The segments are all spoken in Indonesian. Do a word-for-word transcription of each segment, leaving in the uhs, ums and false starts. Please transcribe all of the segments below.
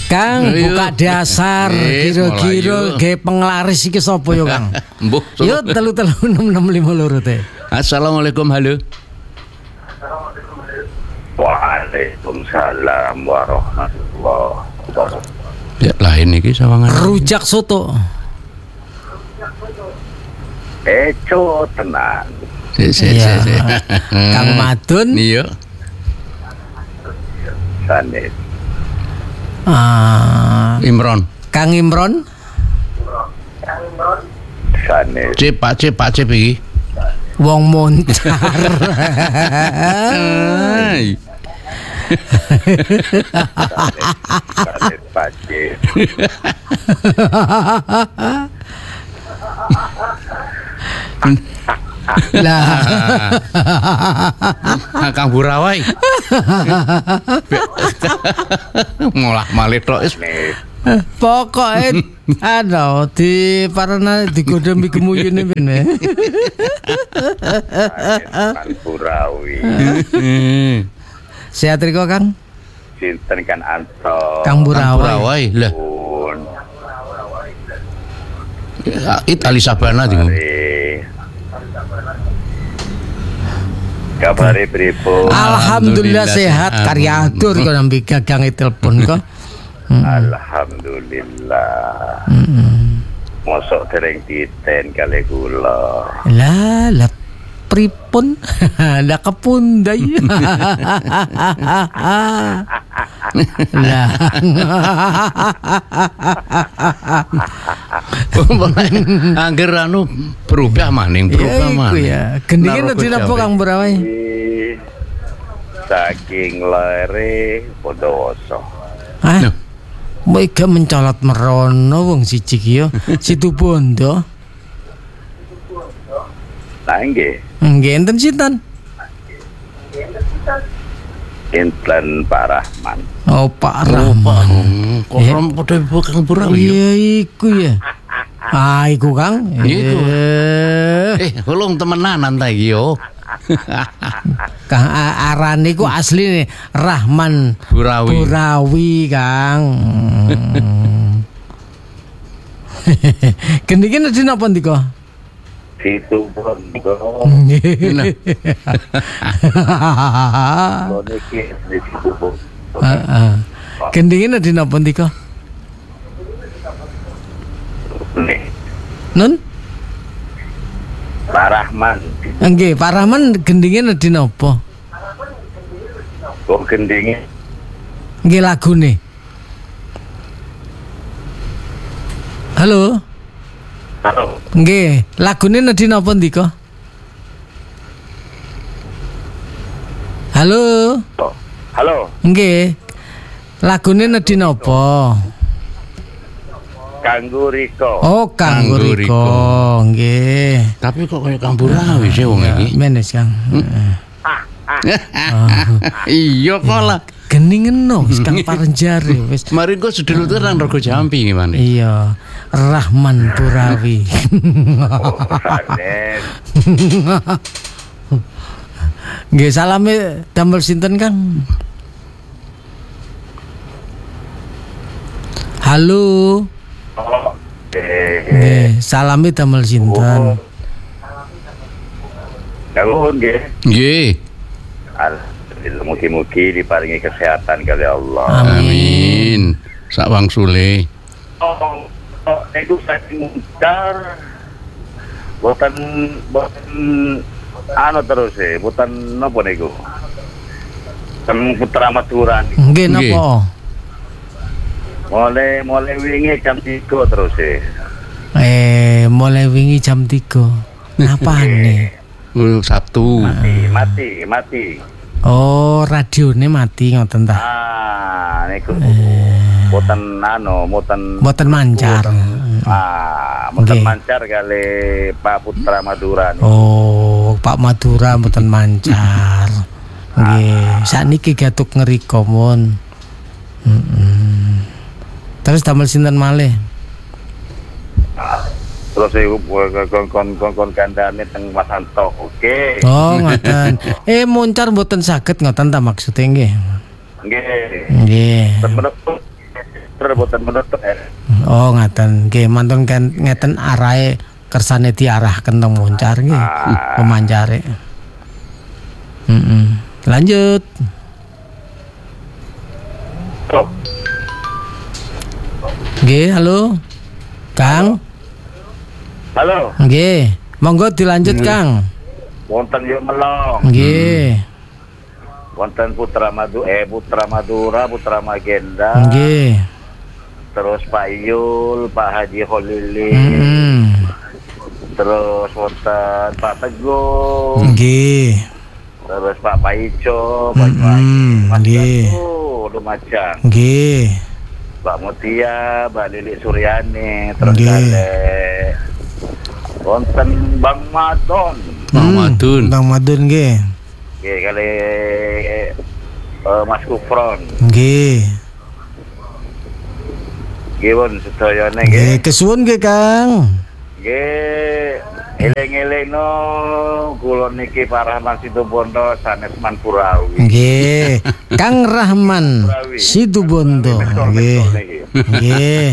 Kang buka dasar kira-kira ge penglaris iki sapa yo Kang? Mbuh. Yo telu telu enam enam lima loro teh. Assalamualaikum, halo. Waalaikumsalam warahmatullahi wabarakatuh. Ya lain iki sawangan. Rujak soto. Eco tenang. Si si si. si. Kang Madun. Iya. Sanes. Ah, Imron. Kang Imron. Sanes. Cip, Pak Cip, Pak Cip iki. Wong moncar. Hai. Sanes Pacit. Lah. Kang Burawai. Ngolah malih tok wis. Pokoke ano di parana digodhemi kemuyune bene. Kang Burawi. Sehat riko Kang? Sinten kan Anto. Kang Kang Burawai. Burawai lah. Pun. Itali Sabana di. Kabare pripun? Alhamdulillah sehat. sehat. Karya atur kok nampi gagang telepon kok. Alhamdulillah. Mosok dereng titen kali kula. Lah, lah pripun? Lah kepundai. Lah. Angger anu berubah maning, berubah maning. Ya, gendinge nedhi napa Kang Burawai? Saking lere Bondowoso. Hah? Mega mencolot merono wong siji ki yo. Situ Bondo. Lah nggih. Nggih enten sinten? Inten Pak Rahman. Oh, Pak Rahman. Kok rom padha Kang Burawai. Iya iku ya. Ah, iku Kang. Iku. Eh, Eh, ulung temenanan ta iki yo. Kang A- arane iku asli nih Rahman Burawi. Burawi Kang. Gendinge nedhi napa ndika? Situ Bondo. Nah. Niki di situ Bondo. Heeh. Gendinge nedhi napa ndika? Nih, Nun? Pak Rahman. Nggih, Pak Rahman gendinge nedhi napa? Kok gendinge Nggih lagune. Halo. Halo. Nggih, lagune nedhi napa ndika? Halo. Halo, Nggih. Lagune nedhi napa? Kanggo Riko. Oh, Kang Kanggo Riko. Riko. Nggih. Tapi kok kaya Kang Burawi sih wong iki. Menes Kang. Iya kok lah. Geningen no wis Kang Parenjare wis. Mari kok sedulur nang Rego Jampi gimana? Iya, Rahman Burawi. Sanes. Nggih, salame damel sinten Kang? Halo. Oh, eh, Nggih, salame damel sinten? Kanggo nggih. Nggih. Alhamdulillah, mugi-mugi diparingi kesehatan kali Allah. Amin. Sak wangsule. Oh, oh, itu saya mutar. Boten boten anu terus e, boten napa niku. Ten Putra Madura. Nggih, Nggih. napa? Mulai mulai wingi jam tiga terus e. Eh, mulai wingi jam tiga. Apane? Uh, Sabtu. Mati, mati, mati. Oh, radione mati ngoten ta. Ah, niku. Boten anu, boten Mboten mancar. Ah, boten Nggih. mancar kali Pak Putra Madura niku. Oh, Pak Madura mboten mancar. Nggih, sakniki gatuk ngeriko mun. Heeh. Terus damel sinten malih? Terus iku kon kon kon kandhane teng Mas Anto. Oke. Oh, ngoten. Eh, moncar mboten saged ngoten ta maksude nggih. Nggih. Nggih. Menurut muter boten menutup eh. Oh ngaten, nggih mantun kan ngeten arahe kersane diarahken teng Moncar nggih. Pemanjare. Heeh. Lanjut. Oh, Nggih, halo. Kang. halo, Nggih. Monggo dilanjut, Kang. wonten yuk melong. Nggih. Wonten Putra Madu eh Putra Madura, Putra Magenda. Nggih. Terus Pak Yul, Pak Haji Holili. Heeh. Terus wonten Pak Teguh. Nggih. Terus Pak Paico, Pak Mm-mm, Paico, Mas nggih. Datu, Lumajang. Nggih. Mbak Mutia, Mbak Lili Suryani, terus Nggih. kali wonten Bang Madon. Bang Madun. Bang Madun nggih. Nggih kali eh, Mas Kufron. Nggih. Nggih pun sedayane Nggih, nggih. kesuwun nggih, Kang. Nggih eling-eling no kula niki Pak Rahman Situbondo sanes Manpurawi. Nggih. Kang Rahman Situbondo. Nggih. Nggih.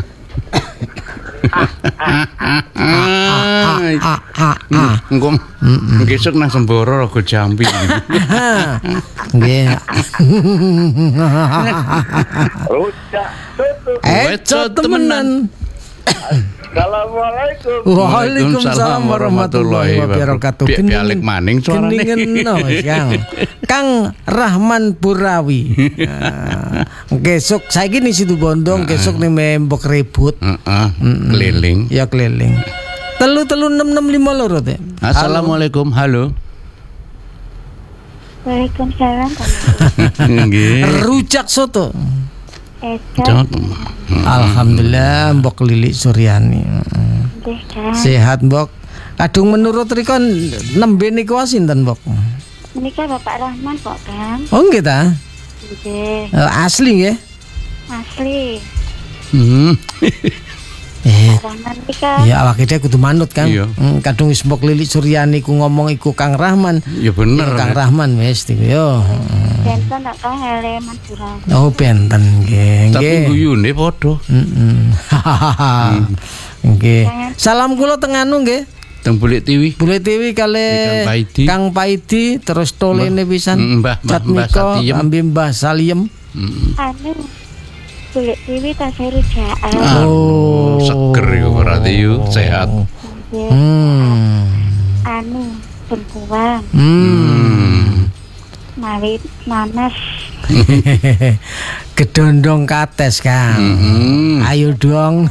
Ah, Ah ah ah. engko besok nang Semboro Raga Jambi. Nggih. Rujak tutup. Eco temenan. Assalamualaikum. Waalaikumsalam warahmatullahi wabarakatuh. Biak balik maning suarane. Keningen no, Kang. Kang Rahman Purawi. Nah, Gesuk saiki ning Situbondo, gesuk ning Mbok Rebut. Heeh. Keliling. Ya keliling. Telu telu enam enam lima loro teh. Assalamualaikum. Halo. Waalaikumsalam. Nggih. Rujak soto. Eka, Jot. Alhamdulillah Mbok Lili Suryani. nggih Kang. Sehat Mbok. Kadung menurut riko nembe niku sinten Mbok? Menika Bapak Rahman kok Kang. Oh nggih ta? Nggih, Eh, Asli nggih. asli. Hmm. Eh, Pak Rahman menika ya awake dhewe kudu manut Kang. Iya. Hmm, kadung wis Mbok Lili Suryani ku ngomong iku Kang Rahman. Ya bener. Ya, Kang Rahman wis iku yo. benten tak Kang ele Madura. Oh benten nggih. Tapi Nggih. guyune padha. Heeh. Nggih. Salam kula teng anu nggih. Teng Bulik Tiwi. Bule Tiwi kali Kang Paidi. Kang Paidi terus tolene pisan. Mm, Mbah- Mbah- Cat Mbah Miko Satiem. ambil Mbah Saliem. Mm. Anu kulit tiwi tasih rujaan. Oh, seger iku berarti yuk, sehat. Nggih, Hmm. anu bengkuang, Hmm. mawit nanas. Gedondong kates Kang. Mm. Ayo dong.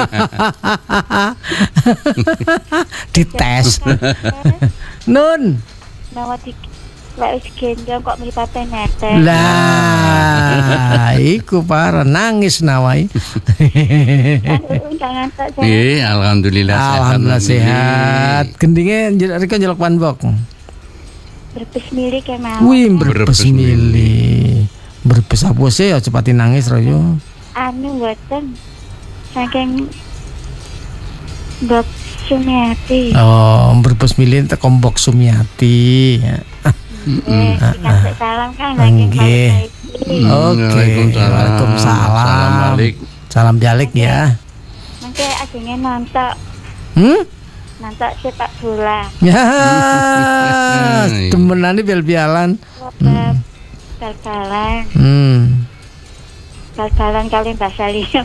Dites. Nun. Nawa di lek wis gendong kok mripate netes. Lah, iku parah nangis nawai. Jangan tak saya. Nggih, alhamdulillah sehat. Alhamdulillah sehat. Gendinge njeluk riko njeluk panbok. Berbes milik ya mau. Wih, Brebes berbes milih. Berbes apa sih ya cepati nangis royo. Anu mboten saking Mbok Sumiati. Oh, berbes milih teko Mbok Sumiati. Nggih, dikasih salam kan saking Nggih. Pak Saidi. Oke. Waalaikumsalam. Waalaikumsalam. Salam balik. Salam balik ya. Mengke ajenge nonton Hmm? nonton sepak bola. Ya, temenane bel-belan. Bal- Bal-balan, Hmm. bal-balan kali bahasa liya.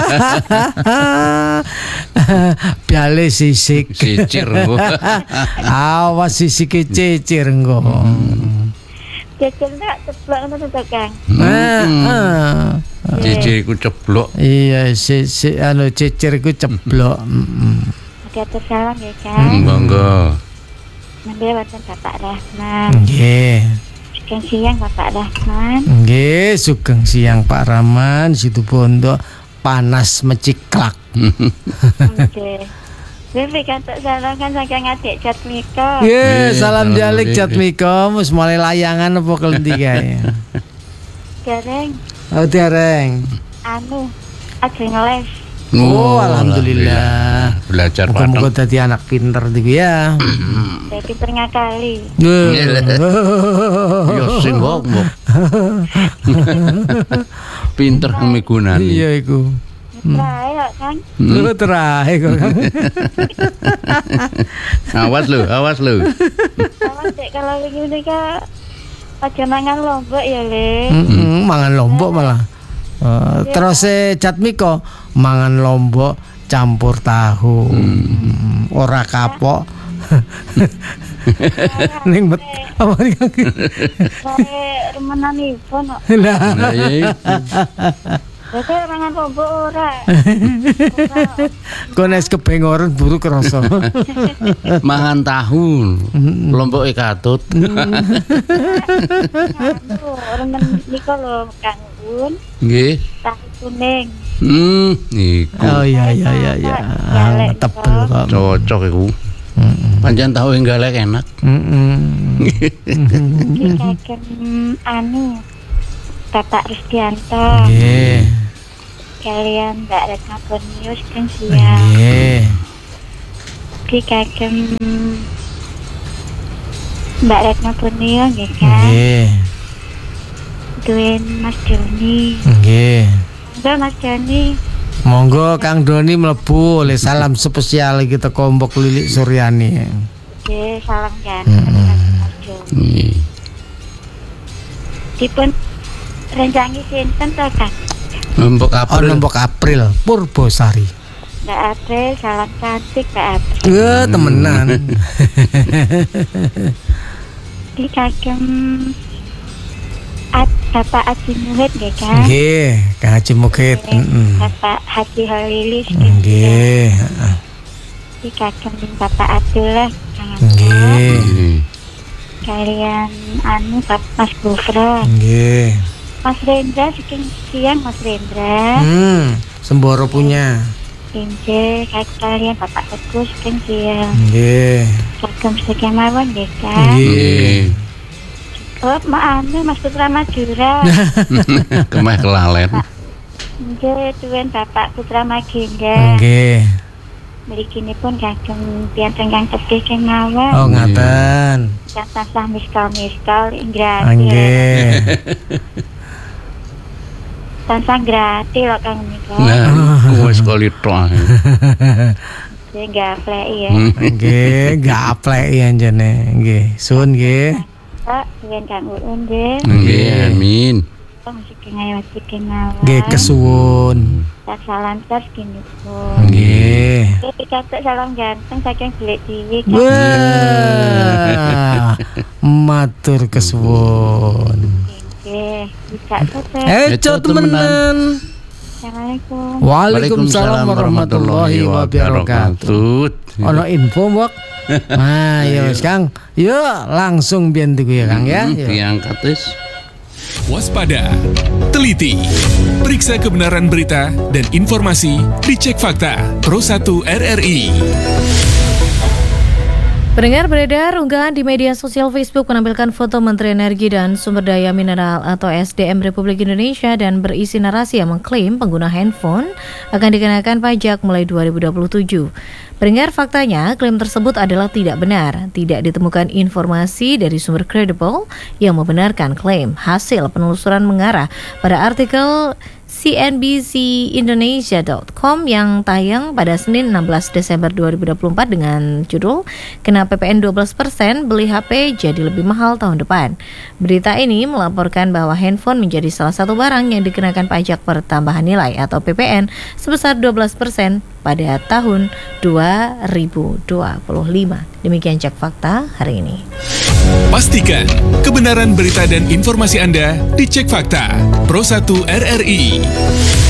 Biale sisik. Sicir. Awas sisike cicir engko. Jajal tak ceplok ngono to Kang. Ah, ah. Cicir iku ceblok. Iya, si, si anu cicir iku ceblok. Mm-mm. Diatur salam ya Hmm, Kang. Bangga. Nembe wonten Bapak Rahman. Nggih. Sekian siang Bapak Rahman. Nggih, sugeng siang Pak Rahman, Situbondo panas meciklak. Nggih. Dewe kantuk salam kan saking adik Jat Miko. Nggih, Eh, salam salam jalik balik. Jatmiko, wis mulai layangan apa kelenti kae. Gareng Oh, dereng. anu ajeng les. Oh, alhamdulillah. Belajar Muga-muga padang. dadi anak pinter iki ya. Saya pinter ngakali. Yo sing ngomong. pinter migunani. Iya iku. Terakhir kan. Lu terakhir kok. Kang. Awas lu, awas lu. Awas dek kalau begini kan aja mangan lombok ya le. Mm-mm, mangan lombok malah. Uh, terus e Catmiko mangan lombok campur tahu. Hmm. Ora kapok. Ning bet apa iki? Saya remenanipun kok. Lah. Nah, ya itu. Saya mangan lombok ora. Kones kepengoran buru kerasa. Mangan tahu. Lombok e katut. Remen niku lho Kang Un. Nggih. Tahu kuning. Hmm, iku. Oh iya iya iya iya. Ah, tebel kok. Cocok iku. Pancen tahu yang galek enak. Heeh. Iki kagem anu Bapak Rusdianto. Nggih. Kalian Mbak Retno Borneo sing siang. Nggih. Iki kagem Mbak Retno Borneo nggih kan. Nggih. Duen Mas Doni. Nggih. Enggak Mas Doni. Monggo Kang Doni mlebu oleh salam spesial kita Kombok Lilik Suryani. Oke, salam ganteng Mas Doni. Nggih. Dipun rencangi sinten to Kang? Lombok Oh April. nombok April Purbosari. Mbak April, salam cantik Mbak April. Eh temenan. Iki kagem At, Bapak Haji Muhid nggih kan? Nggih, Kang Haji Mukit. Heeh. Bapak Haji Halilis Nggih, heeh. Iki kagem Bapak Abdullah Kang. Nggih. Nggih. Kalian anu Bapak Mas Gufro. Nggih. Mas Rendra siang siang Mas Rendra. Hmm, Semboro punya. Inje kalian Bapak Teguh siang siang. Nggih. Kagem sekian mawon nggih kan? Nggih. Oh, ma anu Mas Putra Madura. Kemeh kelalen. Inje tuwen Bapak Putra Magenda. Nggih. Mliginipun kagem pian tenggang tebih keng mawon. Oh ngaten. Yang tansah miskal-miskal gratis. Nggih. Tansah gratis lho Kang Miko. Nah, wis kali tok. Saya gaplek ya. Nggih, gaplek ya jane. Nggih, sun nggih. Pak, tuwen Kang Uun nggih. Nggih, amin. Masih kengayat sikeng mawon. Nggih kesuwun. Salam terus kini pun. Nggih. Tapi kata salam ganteng saking Belik Dewi. Wah. Matur kesuwun. Oke, bisa selesai. Eh, Eco temenan. Assalamualaikum. Waalaikumsalam warahmatullahi wabarakatuh. Ono info, Mbok? Nah, ya wis Kang. Yuk, langsung biyen tuku ya Kang ya. Yuk. Diangkat wis. Waspada, teliti, periksa kebenaran berita dan informasi di Cek Fakta Pro satu R R I. Pendengar, beredar unggahan di media sosial Facebook menampilkan foto Menteri Energi dan Sumber Daya Mineral atau S D M Republik Indonesia dan berisi narasi yang mengklaim pengguna handphone akan dikenakan pajak mulai dua ribu dua puluh tujuh. Pendengar, faktanya klaim tersebut adalah tidak benar. Tidak ditemukan informasi dari sumber kredibel yang membenarkan klaim. Hasil penelusuran mengarah pada artikel C N B C Indonesia dot com yang tayang pada Senin enam belas Desember dua ribu dua puluh empat dengan judul "Kena P P N dua belas persen, beli H P jadi lebih mahal tahun depan". Berita ini melaporkan bahwa handphone menjadi salah satu barang yang dikenakan pajak pertambahan nilai atau P P N sebesar dua belas persen pada tahun dua ribu dua puluh lima. Demikian Cek Fakta hari ini. Pastikan kebenaran berita dan informasi Anda di Cek Fakta Pro satu R R I.